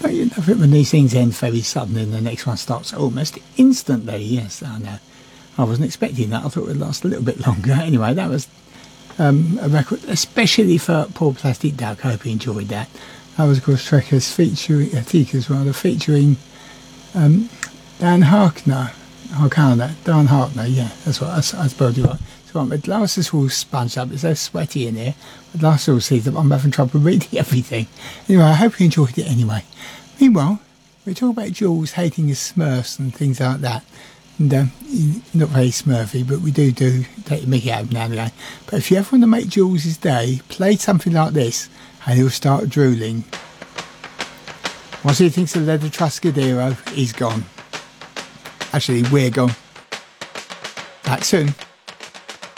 you know when these things end very suddenly and the next one starts almost instantly. Yes, I know. I wasn't expecting that. I thought it would last a little bit longer. Anyway, that was a record, especially for Poor Plastic Duck. I hope you enjoyed that. That was, of course, Trekkers featuring Dan Harkner, yeah, that's what I spelled it right. So my glasses all sponged up, it's so sweaty in here. My glasses all seized up, I'm having trouble reading everything. Anyway, I hope you enjoyed it anyway. Meanwhile, we talk about Jules hating his Smurfs and things like that. And not very Smurfy, but we do take the mickey out of him now and again. But if you ever want to make Jules' day, play something like this and he'll start drooling. Once he thinks the leather Truscadero, he's gone. Actually, we're gone. Back soon.